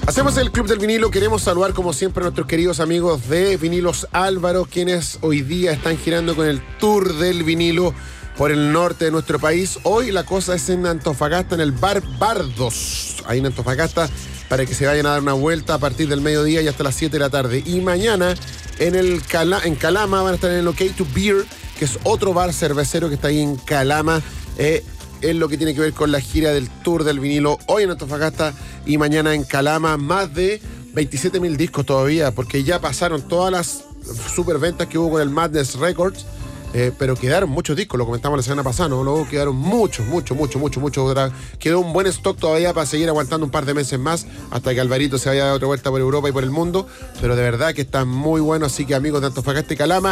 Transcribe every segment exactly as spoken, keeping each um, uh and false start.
Hacemos el Club del Vinilo. Queremos saludar como siempre a nuestros queridos amigos de Vinilos Álvaro, quienes hoy día están girando con el Tour del Vinilo por el norte de nuestro país. Hoy la cosa es en Antofagasta, en el Bar Bardos, ahí en Antofagasta, para que se vayan a dar una vuelta a partir del mediodía y hasta las siete de la tarde. Y mañana en, el Cala, en Calama van a estar en el OK to Beer, que es otro bar cervecero que está ahí en Calama, eh, en lo que tiene que ver con la gira del Tour del Vinilo, hoy en Antofagasta y mañana en Calama. Más de veintisiete mil discos todavía, porque ya pasaron todas las superventas que hubo con el Madness Records, eh, pero quedaron muchos discos, lo comentamos la semana pasada, ¿no? Luego quedaron muchos, muchos, muchos, muchos, muchos. Quedó un buen stock todavía para seguir aguantando un par de meses más, hasta que Alvarito se vaya a dar otra vuelta por Europa y por el mundo, pero de verdad que está muy bueno. Así que, amigos de Antofagasta y Calama,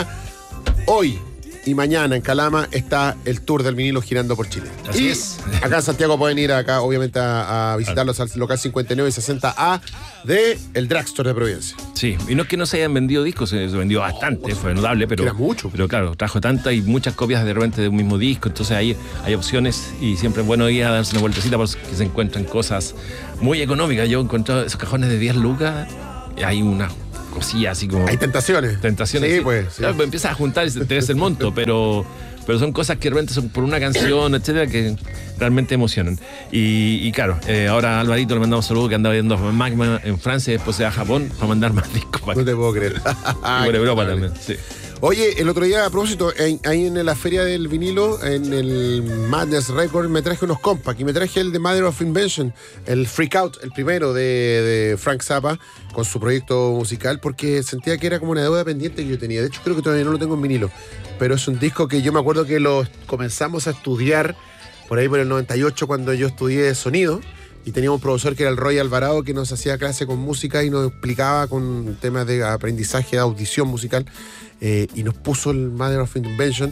hoy y mañana en Calama está el Tour del Vinilo girando por Chile. Así y es. Acá en Santiago pueden ir acá, obviamente, a, a visitarlos al local cincuenta y nueve y sesenta A de el Drugstore de Providencia. Sí, y no es que no se hayan vendido discos, se vendió bastante, fue notable, pero... Era mucho. Pero claro, trajo tanta y muchas copias de repente de un mismo disco, entonces ahí hay opciones y siempre es bueno ir a darse una vueltecita porque se encuentran cosas muy económicas. Yo he encontrado esos cajones de diez lucas, y hay una cosilla así como... Hay tentaciones. Tentaciones. Sí, sí. pues. Sí. Claro, pues empiezas a juntar y te ves el monto, pero, pero son cosas que realmente son por una canción, etcétera, que realmente emocionan. Y, y claro, eh, ahora a Alvarito le mandamos saludos, que anda viendo a Magma en Francia y después se va a Japón para mandar más discos. Para No te puedo creer. y por Europa también, sí. Oye, el otro día, a propósito, en, ahí en la feria del vinilo, en el Madness Record, me traje unos compact y me traje el de Mother of Invention, el Freak Out, el primero de, de Frank Zappa, con su proyecto musical, porque sentía que era como una deuda pendiente que yo tenía. De hecho, creo que todavía no lo tengo en vinilo, pero es un disco que yo me acuerdo que lo comenzamos a estudiar por ahí por el noventa y ocho, cuando yo estudié sonido. Y teníamos un profesor que era el Roy Alvarado, que nos hacía clase con música y nos explicaba con temas de aprendizaje, de audición musical. Eh, y nos puso el Mother of Invention,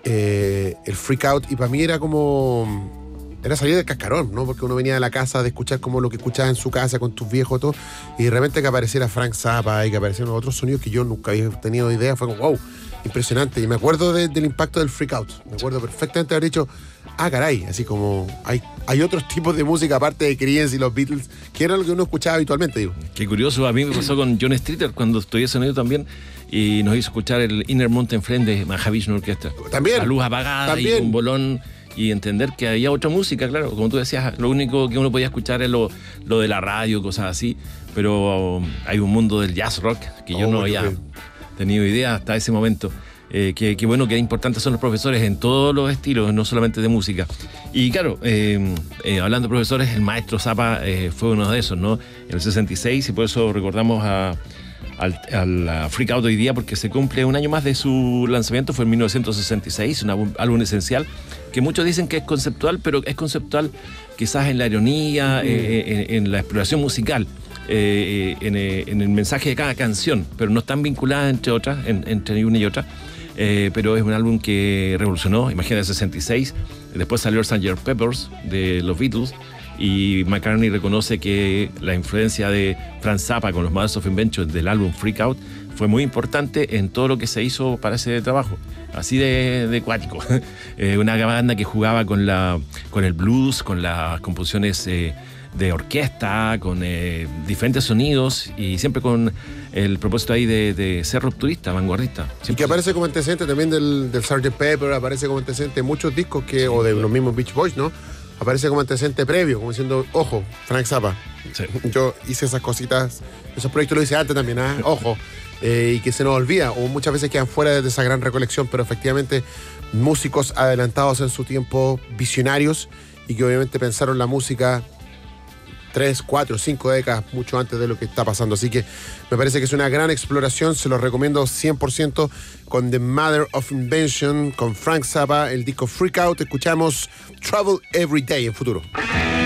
eh, el Freak Out. Y para mí era como... Era salir del cascarón, ¿no? Porque uno venía de la casa de escuchar como lo que escuchaba en su casa con tus viejos, todo. Y de repente que apareciera Frank Zappa y que aparecieran otros sonidos que yo nunca había tenido idea. Fue como, wow, impresionante. Y me acuerdo de, del impacto del Freak Out. Me acuerdo perfectamente de haber dicho... Ah, caray, así como hay, hay otros tipos de música aparte de Creedence y los Beatles, que era lo que uno escuchaba habitualmente, digo. Qué curioso, a mí me pasó con John Streeter cuando estudié sonido también y nos hizo escuchar el Inner Mountain Flame de Mahavishnu Orchestra. También. La luz apagada También. Y un bolón y entender que había otra música, claro, como tú decías, lo único que uno podía escuchar es lo, lo de la radio, cosas así, pero um, hay un mundo del jazz rock que yo oh, no había okay. tenido idea hasta ese momento. Eh, que, que bueno, que importantes son los profesores en todos los estilos, no solamente de música. Y claro, eh, eh, hablando de profesores, el maestro Zappa eh, fue uno de esos, ¿no? En el sesenta y seis, y por eso recordamos a, al, al a Freak Out hoy día, porque se cumple un año más de su lanzamiento, fue en mil novecientos sesenta y seis, un álbum, álbum esencial, que muchos dicen que es conceptual, pero es conceptual quizás en la ironía, mm. eh, en, en la exploración musical. Eh, en, eh, en el mensaje de cada canción, pero no están vinculadas entre otras, en, entre una y otra. Eh, pero es un álbum que revolucionó, imagínate, el sesenta y seis, después salió el sergeant Pepper's de los Beatles y McCartney reconoce que la influencia de Frank Zappa con los Mothers of Invention del álbum Freak Out fue muy importante en todo lo que se hizo para ese trabajo, así de, de cuático. eh, una banda que jugaba con, la, con el blues, con las composiciones eh, de orquesta, con eh, diferentes sonidos y siempre con el propósito ahí de, de ser rupturista, vanguardista. Siempre. Y que aparece como antecedente también del, del sergeant Pepper, aparece como antecedente de muchos discos que, sí, o de los mismos Beach Boys, ¿no? Aparece como antecedente previo, como diciendo, ojo, Frank Zappa. Sí. Yo hice esas cositas, esos proyectos lo hice antes también, ¿eh? Ojo. Eh, y que se nos olvida, o muchas veces quedan fuera de esa gran recolección, pero efectivamente músicos adelantados en su tiempo, visionarios, y que obviamente pensaron la música tres, cuatro, cinco décadas mucho antes de lo que está pasando. Así que me parece que es una gran exploración, se los recomiendo cien por ciento con The Mother of Invention, con Frank Zappa, el disco Freak Out. Escuchamos Trouble Every Day en futuro.